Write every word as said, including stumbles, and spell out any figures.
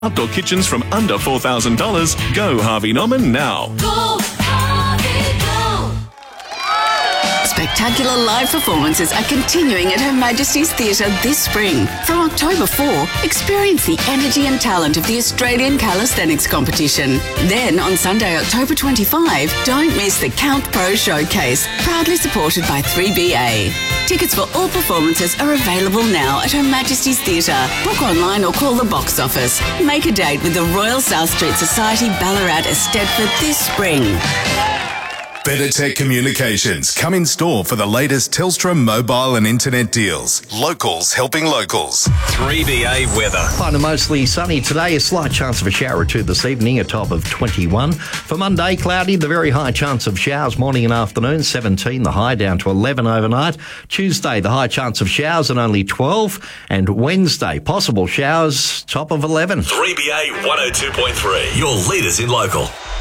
Outdoor kitchens from under four thousand dollars. Go Harvey Norman now. Go, Harvey, go! Spectacular live performances are continuing at Her Majesty's Theatre this spring. From October fourth, experience the energy and talent of the Australian Calisthenics Competition. Then, on Sunday, October twenty-fifth, don't miss the Count Pro Showcase, proudly supported by three B A. Tickets for all performances are available now at Her Majesty's Theatre. Book online or call the box office. Make a date with the Royal South Street Society Ballarat Eisteddfod this spring. Better Tech Communications. Come in store for the latest Telstra mobile and internet deals. Locals helping locals. three B A weather. Kind of mostly sunny today. A slight chance of a shower or two this evening, a top of twenty-one. For Monday, cloudy, the very high chance of showers morning and afternoon, seventeen, the high down to eleven overnight. Tuesday, the high chance of showers and only twelve. And Wednesday, possible showers, top of eleven. three B A one oh two point three, your leaders in local.